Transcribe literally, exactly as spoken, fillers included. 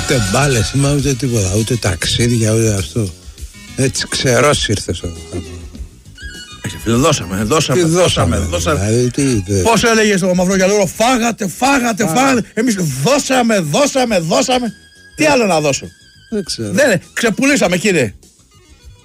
Ούτε μπάλες, ούτε τίποτα, ούτε ταξίδια, ούτε αυτό. Έτσι ξερός ήρθες εδώ. Δώσαμε, δώσαμε, τι δώσαμε, δώσαμε, δώσαμε. δηλαδή, τι, Πώς έλεγε στο Μαυρογιαλούρο, φάγατε, φάγατε, Φάγα. φάγατε. Εμείς δώσαμε, δώσαμε, δώσαμε. Τι άλλο να δώσω. Δεν ξέρω. Δεν, ξεπουλήσαμε κύριε.